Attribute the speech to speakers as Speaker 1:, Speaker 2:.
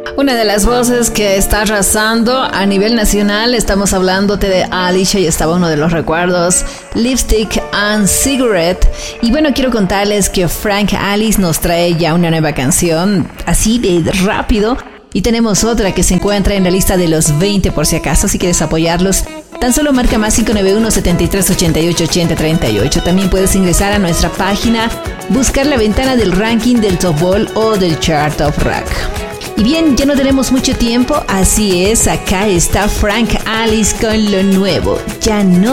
Speaker 1: Una de las voces que está arrasando a nivel nacional, estamos hablándote de Alicia y estaba uno de los recuerdos, Lipstick and Cigarette. Y bueno, quiero contarles que Frank Alice nos trae ya una nueva canción, así de rápido. Y tenemos otra que se encuentra en la lista de los 20 por si acaso, si quieres apoyarlos. Tan solo marca más 591-7388-8038. También puedes ingresar a nuestra página, buscar la ventana del ranking del Top Ball o del Chart of Rock. Y bien, ya no tenemos mucho tiempo, así es, acá está Frank Alice con lo nuevo. Ya no